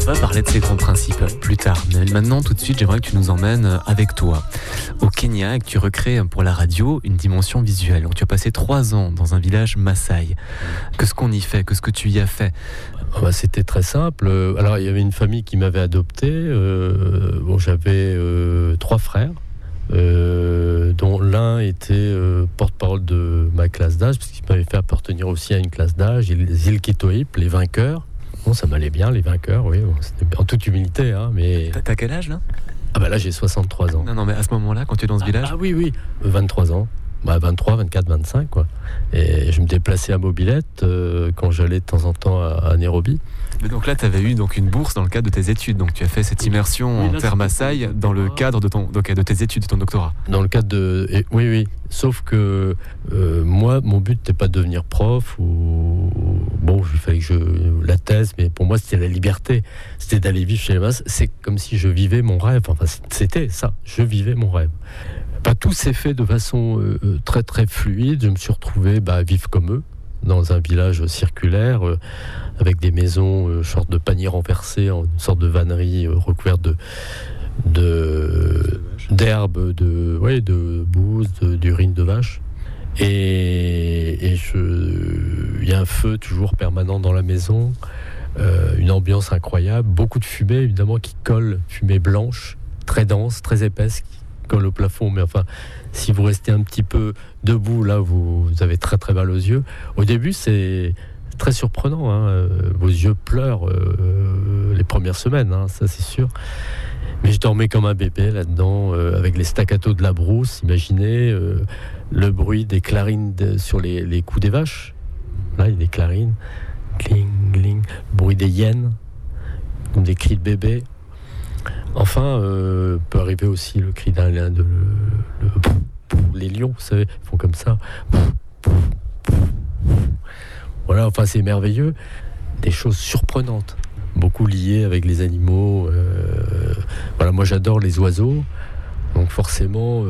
va parler de ces grands principes plus tard. Mais maintenant, tout de suite, j'aimerais que tu nous emmènes avec toi au Kenya et que tu recrées pour la radio une dimension visuelle. Donc, tu as passé 3 ans dans un village Maasai. Qu'est-ce qu'on y fait? Qu'est-ce que tu y as fait? C'était très simple. Alors, il y avait une famille qui m'avait adopté. J'avais 3 frères, dont l'un était porte-parole de ma classe d'âge, parce qu'il m'avait fait appartenir aussi à une classe d'âge, les Ilkitoip, les vainqueurs. Bon, ça m'allait bien, les vainqueurs, oui. C'était en toute humilité, hein, mais... T'as quel âge, là? Là, j'ai 63 ans. Non, mais à ce moment-là, quand tu es dans ce village? Oui, 23 ans. 23, 24, 25, quoi. Et je me déplaçais à mobilette quand j'allais de temps en temps à Nairobi. Mais donc là, tu avais eu une bourse dans le cadre de tes études. Donc tu as fait cette immersion en terre Maasai dans le cadre de tes études, de ton doctorat. Dans le cadre de... Oui. Sauf que moi, mon but n'était pas de devenir prof ou... Bon, il fallait que la thèse, mais pour moi, c'était la liberté. C'était d'aller vivre chez les Maasai. C'est comme si je vivais mon rêve. Enfin, c'était ça. Je vivais mon rêve. Tout s'est fait de façon très très fluide. Je me suis retrouvé à vivre comme eux, dans un village circulaire, avec des maisons, sorte de paniers renversés, une sorte de vannerie recouverte d'herbes, de bouse, d'urine de vache. Et il y a un feu toujours permanent dans la maison, une ambiance incroyable, beaucoup de fumée évidemment qui colle, fumée blanche, très dense, très épaisse, qui colle au plafond, mais enfin, si vous restez un petit peu debout, là, vous avez très très mal aux yeux. Au début, c'est très surprenant, hein. Vos yeux pleurent les premières semaines, hein, ça c'est sûr. Mais je dormais comme un bébé là-dedans, avec les staccatos de la brousse, imaginez, le bruit des clarines sur les coups des vaches. Là, il y a des clarines, cling, cling, le bruit des hyènes, comme des cris de bébé. Enfin, peut arriver aussi le cri d'un lion, les lions, vous savez, ils font comme ça. Voilà, enfin, c'est merveilleux. Des choses surprenantes, beaucoup liées avec les animaux. Moi, j'adore les oiseaux, donc forcément,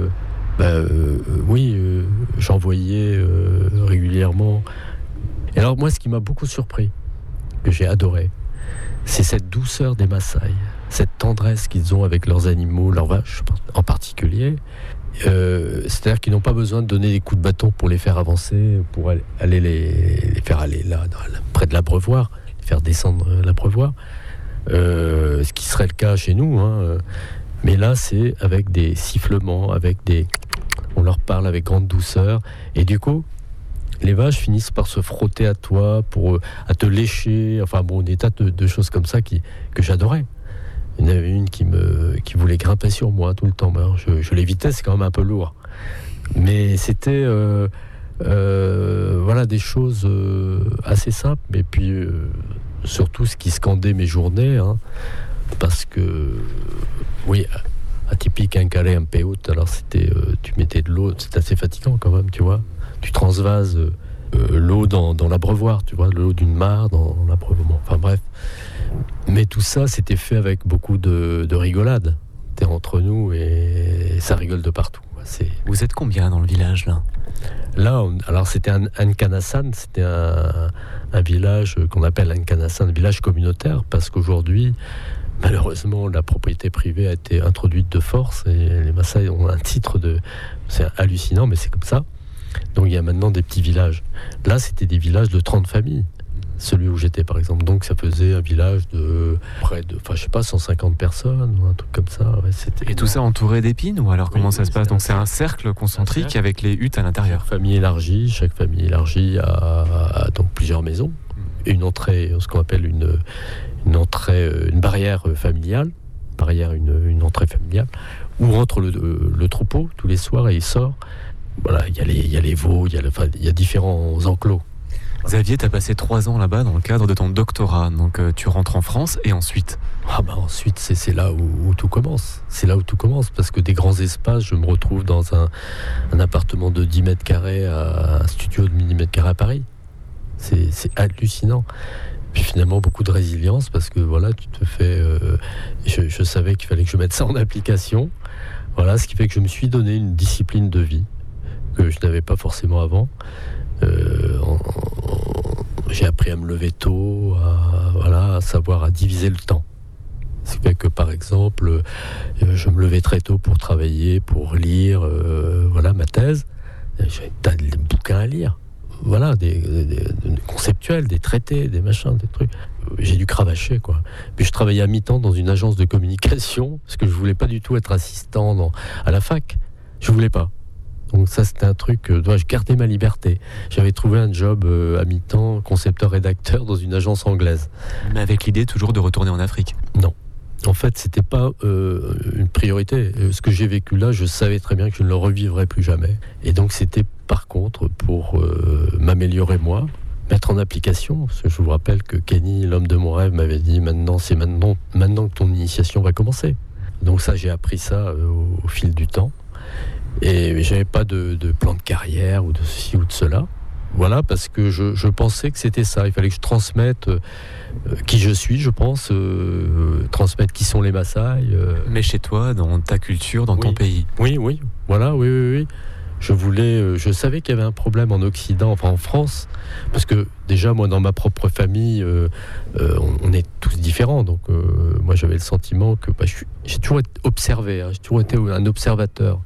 j'en voyais régulièrement. Et alors, moi, ce qui m'a beaucoup surpris, que j'ai adoré, c'est cette douceur des Maasai, cette tendresse qu'ils ont avec leurs animaux, leurs vaches en particulier. C'est-à-dire qu'ils n'ont pas besoin de donner des coups de bâton pour les faire avancer, pour aller les faire aller là, près de l'abreuvoir, les faire descendre l'abreuvoir. Ce qui serait le cas chez nous, hein. Mais là, c'est avec des sifflements, on leur parle avec grande douceur, et du coup, les vaches finissent par se frotter à toi, à te lécher, enfin bon, des tas de choses comme ça que j'adorais. Il y en avait une qui voulait grimper sur moi tout le temps. Alors je l'évitais, c'est quand même un peu lourd. Mais c'était des choses assez simples. Et puis surtout ce qui scandait mes journées, hein, parce que oui, atypique un calais un peu haute. Alors c'était, tu mettais de l'eau, c'est assez fatigant quand même, tu vois. Tu transvases l'eau dans l'abreuvoir, tu vois, l'eau d'une mare dans l'abreuvoir. Enfin bref. Mais tout ça, c'était fait avec beaucoup de rigolade. T'es entre nous et ça rigole de partout. Vous êtes combien dans le village, là? Alors c'était un Nkanasan, c'était un village qu'on appelle un Nkanasan, un village communautaire, parce qu'aujourd'hui, malheureusement, la propriété privée a été introduite de force et les Maasai ont un titre de... C'est hallucinant, mais c'est comme ça. Donc il y a maintenant des petits villages. Là, c'était des villages de 30 familles. Celui où j'étais, par exemple. Donc ça faisait un village de près de, 150 personnes ou un truc comme ça. Ouais, et tout ça entouré d'épines, ou alors comment ça se passe? Donc c'est un cercle concentrique avec les huttes à l'intérieur. Chaque famille élargie a donc plusieurs maisons. Une entrée, ce qu'on appelle une barrière familiale. Une entrée familiale où rentre le troupeau tous les soirs et il sort. Voilà, il y a les veaux, il y a différents enclos. Xavier, tu as passé 3 ans là-bas dans le cadre de ton doctorat. Donc tu rentres en France et ensuite? Ensuite, c'est là où tout commence. C'est là où tout commence, parce que des grands espaces, je me retrouve dans un appartement de 10 mètres carrés à un studio de 1000 mètres carrés à Paris. C'est hallucinant. Puis finalement, beaucoup de résilience, parce que voilà, tu te fais... je savais qu'il fallait que je mette ça en application. Voilà, ce qui fait que je me suis donné une discipline de vie que je n'avais pas forcément avant. J'ai appris à me lever tôt, voilà, savoir à diviser le temps. C'est fait que, par exemple, je me levais très tôt pour travailler, pour lire voilà, ma thèse. J'avais tas de bouquins à lire. Voilà, des conceptuels, des traités, des machins, des trucs. J'ai dû cravacher, quoi. Puis je travaillais à mi-temps dans une agence de communication, parce que je voulais pas du tout être assistant à la fac. Je voulais pas. Donc ça, c'était un truc, je gardais ma liberté. J'avais trouvé un job à mi-temps, concepteur-rédacteur, dans une agence anglaise. Mais avec l'idée toujours de retourner en Afrique? Non. En fait, c'était pas une priorité. Ce que j'ai vécu là, je savais très bien que je ne le revivrais plus jamais. Et donc, c'était par contre pour m'améliorer moi, mettre en application. Parce que je vous rappelle que Kenny, l'homme de mon rêve, m'avait dit c'est maintenant que ton initiation va commencer. Donc ça, j'ai appris ça au fil du temps. Et j'avais pas de plan de carrière ou de ceci ou de cela. Voilà, parce que je pensais que c'était ça. Il fallait que je transmette qui je suis, je pense, transmettre qui sont les Maasai. Mais chez toi, dans ta culture, dans ton pays. Oui, voilà, oui. Je savais qu'il y avait un problème en Occident, enfin en France, parce que déjà, moi, dans ma propre famille, on est tous différents. Donc, moi, j'avais le sentiment que j'ai toujours été observé, j'ai toujours été un observateur.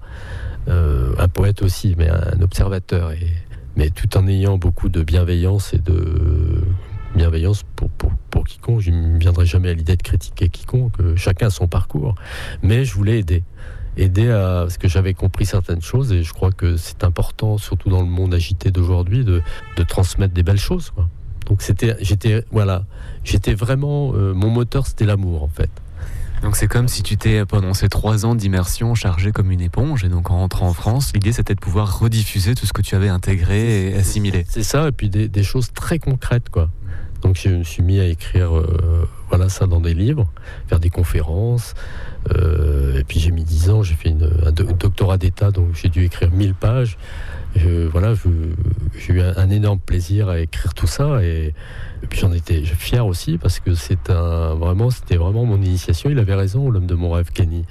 Un poète aussi, mais un observateur. Mais tout en ayant beaucoup de bienveillance et de bienveillance pour quiconque. Je ne viendrai jamais à l'idée de critiquer quiconque, chacun a son parcours. Mais je voulais aider parce que j'avais compris certaines choses et je crois que c'est important, surtout dans le monde agité d'aujourd'hui, de transmettre des belles choses, quoi. Donc j'étais vraiment, mon moteur c'était l'amour en fait. Donc c'est comme si tu t'es, pendant ces 3 ans d'immersion, chargé comme une éponge, et donc en rentrant en France, l'idée c'était de pouvoir rediffuser tout ce que tu avais intégré et assimilé. C'est ça, et puis des choses très concrètes, quoi. Donc je me suis mis à écrire ça dans des livres, faire des conférences, et puis j'ai mis 10 ans, j'ai fait un doctorat d'état, donc j'ai dû écrire 1000 pages. J'ai eu un énorme plaisir à écrire tout ça, et puis j'en étais fier aussi parce que c'était vraiment mon initiation. Il avait raison, l'homme de mon rêve, Kenny.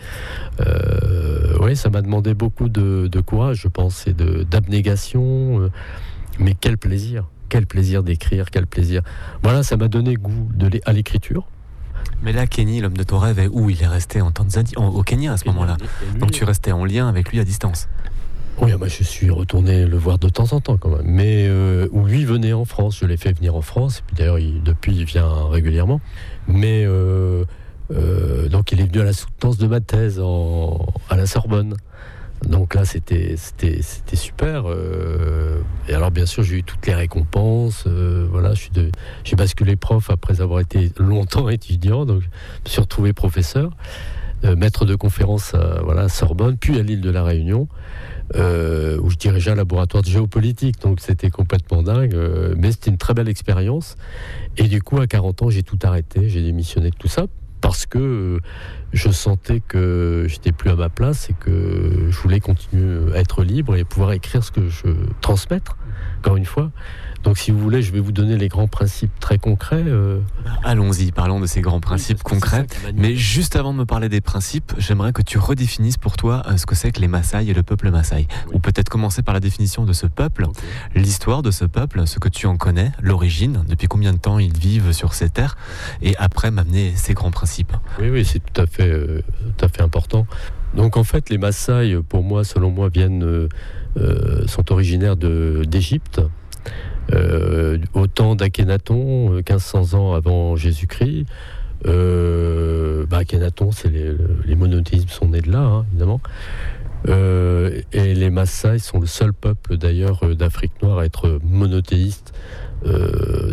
Ça m'a demandé beaucoup de courage, je pense, et d'abnégation. Mais quel plaisir d'écrire, quel plaisir. Voilà, ça m'a donné goût à l'écriture. Mais là, Kenny, l'homme de ton rêve, est où? Il est resté en Tanzanie, au Kenya à ce moment-là. Donc tu restais en lien avec lui à distance. Oui, je suis retourné le voir de temps en temps quand même. Mais où lui venait en France, je l'ai fait venir en France. Et puis d'ailleurs, depuis, il vient régulièrement. Mais donc, il est venu à la soutenance de ma thèse à la Sorbonne. Donc là, c'était super. Et alors, bien sûr, j'ai eu toutes les récompenses. J'ai basculé prof après avoir été longtemps étudiant. Donc, je me suis retrouvé professeur, maître de conférence à Sorbonne, puis à l'île de la Réunion. Où je dirigeais un laboratoire de géopolitique, donc c'était complètement dingue, mais c'était une très belle expérience. Et du coup, à 40 ans, j'ai tout arrêté, j'ai démissionné de tout ça, parce que je sentais que j'étais plus à ma place et que je voulais continuer à être libre et pouvoir écrire ce que je transmettre, encore une fois. Donc si vous voulez, je vais vous donner les grands principes très concrets. Allons-y, parlons de ces grands principes concrets. Mais juste avant de me parler des principes, j'aimerais que tu redéfinisses pour toi ce que c'est que les Maasai et le peuple Maasai. Oui. Ou peut-être commencer par la définition de ce peuple, l'histoire de ce peuple, ce que tu en connais, l'origine, depuis combien de temps ils vivent sur ces terres, et après m'amener ces grands principes. Oui, c'est tout à fait important. Donc en fait, les Maasai, pour moi, selon moi, sont originaires d'Égypte. Au temps d'Akhenaton, 1500 ans avant Jésus-Christ. Akhenaton, les monothéismes sont nés de là, évidemment. Et les Maasai sont le seul peuple d'ailleurs d'Afrique noire à être monothéiste, de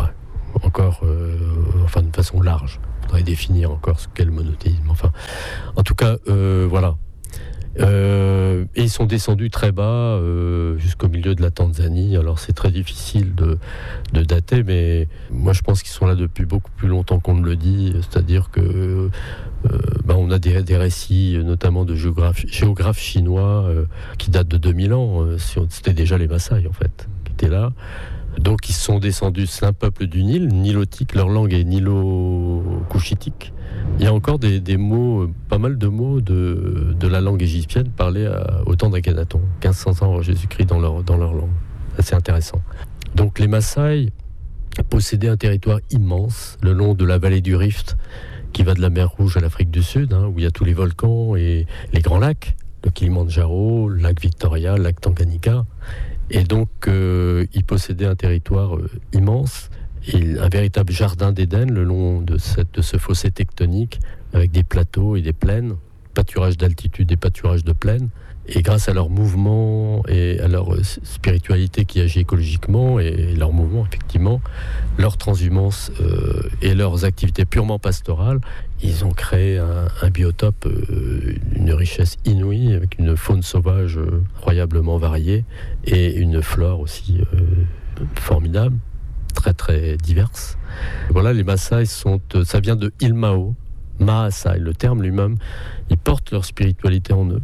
façon large. Il faudrait définir encore ce qu'est le monothéisme. En tout cas, voilà. Et ils sont descendus très bas jusqu'au milieu de la Tanzanie. Alors c'est très difficile de dater, mais moi je pense qu'ils sont là depuis beaucoup plus longtemps qu'on ne le dit. C'est-à-dire que on a des récits, notamment de géographes chinois qui datent de 2000 ans. C'était déjà les Maasai en fait qui étaient là. Donc ils sont descendus, c'est un peuple du Nil, nilotique, leur langue est nilo-couchitique. Il y a encore des mots, pas mal de mots de la langue égyptienne parlés au temps d'Akhenaton, 1500 ans avant Jésus-Christ dans leur langue. C'est intéressant. Donc les Maasai, posséder un territoire immense le long de la vallée du Rift, qui va de la mer Rouge à l'Afrique du Sud, où il y a tous les volcans et les grands lacs, le Kilimandjaro, le lac Victoria, le lac Tanganyika. Et donc, il possédait un territoire immense, et un véritable jardin d'Éden le long de ce fossé tectonique, avec des plateaux et des plaines, pâturage d'altitude et pâturage de plaine. Et grâce à leur mouvement et à leur spiritualité qui agit écologiquement et leur mouvement, effectivement, leur transhumance et leurs activités purement pastorales, ils ont créé un biotope, une richesse inouïe, avec une faune sauvage incroyablement variée et une flore aussi formidable, très très diverse. Voilà, les Maasai ça vient de Ilmao, Maasai, le terme lui-même, ils portent leur spiritualité en eux.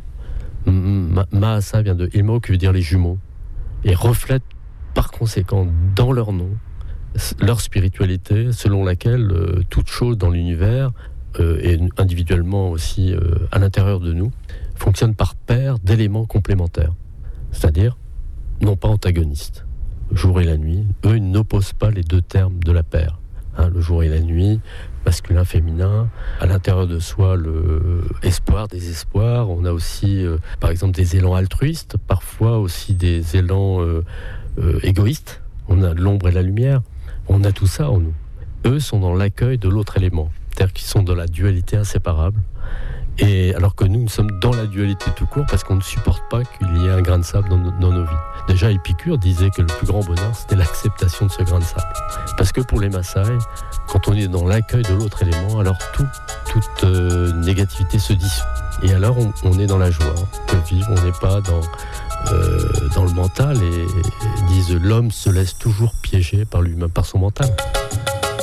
Maasa vient de Ilmao, qui veut dire les jumeaux, et reflète par conséquent dans leur nom leur spiritualité, selon laquelle toute chose dans l'univers et individuellement aussi à l'intérieur de nous fonctionne par paire d'éléments complémentaires, c'est-à-dire non pas antagonistes. Le jour et la nuit, eux, ils n'opposent pas les deux termes de la paire. Le jour et la nuit, masculin, féminin, à l'intérieur de soi, le espoir, désespoir. On a aussi, par exemple, des élans altruistes, parfois aussi des élans égoïstes. On a l'ombre et la lumière. On a tout ça en nous. Eux sont dans l'accueil de l'autre élément, c'est-à-dire qu'ils sont dans la dualité inséparable. Et alors que nous sommes dans la dualité tout court, parce qu'on ne supporte pas qu'il y ait un grain de sable dans nos vies. Déjà, Épicure disait que le plus grand bonheur, c'était l'acceptation de ce grain de sable. Parce que pour les Maasai, quand on est dans l'accueil de l'autre élément, alors toute négativité se dissout. Et alors, on est dans la joie. On peut vivre, on n'est pas dans le mental. Et disent, l'homme se laisse toujours piéger par lui-même, par son mental.